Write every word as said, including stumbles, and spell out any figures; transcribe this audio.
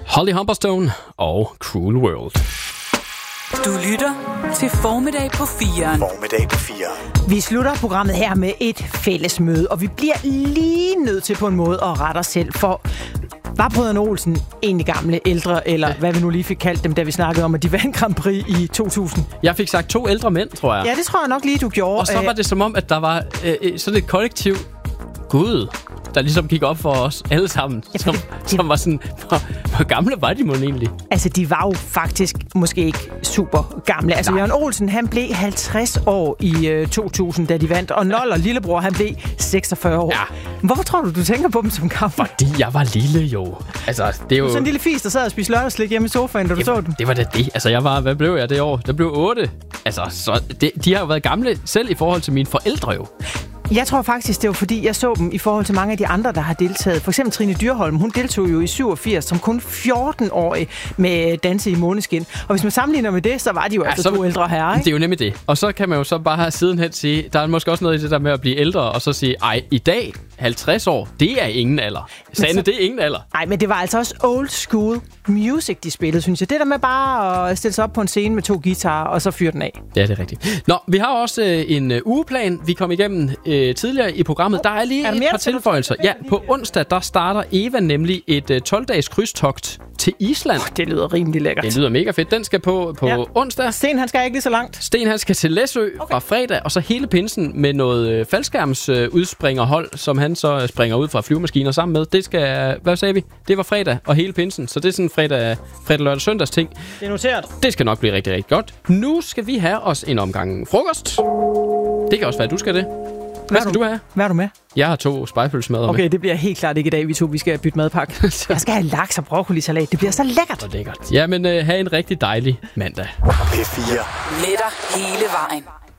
Holly Humberstone og Cruel World. Du lytter til Formiddag på firen. Formiddag på firen. Vi slutter programmet her med et fællesmøde, og vi bliver lige nødt til på en måde at rette os selv, for var Brødrene Olsen egentlig gamle, ældre, eller ja. hvad vi nu lige fik kaldt dem, da vi snakkede om, at de vandt Grand Prix i to tusind? Jeg fik sagt to ældre mænd, tror jeg. Ja, det tror jeg nok lige, du gjorde. Og så var det som om, at der var øh, sådan et kollektiv Gud, der ligesom gik op for os alle sammen, ja, som, det, som var sådan, hvor, hvor gamle var de mon egentlig? Altså, de var jo faktisk måske ikke super gamle. Altså, Jørgen Olsen, han blev halvtreds år i øh, to tusind, da de vandt, og Nold og lillebror, han blev seksogfyrre år. Ja. Hvorfor tror du, du tænker på dem som gamle? Fordi jeg var lille, jo. Altså, det er jo... Sådan en lille fis, der sad og spiste lørdagslik hjemme i sofaen, da du det så var, dem. Det var da det. Altså, jeg var... Hvad blev jeg det år? Der blev otte. Altså, så det, de har jo været gamle selv i forhold til mine forældre, jo. Jeg tror faktisk, det var fordi, jeg så dem i forhold til mange af de andre, der har deltaget. For eksempel Trine Dyrholm, hun deltog jo i syvogfirs som kun fjorten-årig med Danse i Måneskin. Og hvis man sammenligner med det, så var de jo ja, altså så, to ældre herrer, ikke? Det er jo nemlig det. Og så kan man jo så bare sidenhen sige, der er måske også noget i det der med at blive ældre, og så sige, ej, i dag, halvtreds år, det er ingen alder. Sande, så, det er ingen alder. Nej, men det var altså også old school music, de spillede, synes jeg. Det der med bare at stille sig op på en scene med to guitarer, og så fyre den af. Ja, det er rigtigt. Nå, vi har også øh, en øh, ugeplan, vi kom igennem øh, tidligere i programmet. Der er lige er et par tilføjelser. Ja, på onsdag, der starter Eva nemlig et øh, tolv-dages krydstogt til Island. Oh, det lyder rimelig lækkert. Det lyder mega fedt. Den skal på, på ja. onsdag. Sten, han skal ikke lige så langt. Sten, han skal til Læsø okay. fra fredag, og så hele pinsen med noget øh, faldskærmsudspringerhold, øh, som han så springer ud fra flyvemaskiner sammen med. Det skal, hvad sagde vi? Det var fredag og hele pinsen, så det er sådan fredag, fredag lørdag, søndags ting. Det er noteret. Det skal nok blive rigtig, rigtig godt. Nu skal vi have os en omgang frokost. Det kan også være, at du skal det. Hvad skal du, du have? Hvad er du med? Jeg har to spejepølsemad Okay, med. Det bliver helt klart ikke i dag, vi to. Vi skal bytte madpakke. Jeg skal have laks og broccolisalat. Det bliver så lækkert. Så lækkert. Jamen, øh, have en rigtig dejlig mandag. P fire. Med dig hele vejen.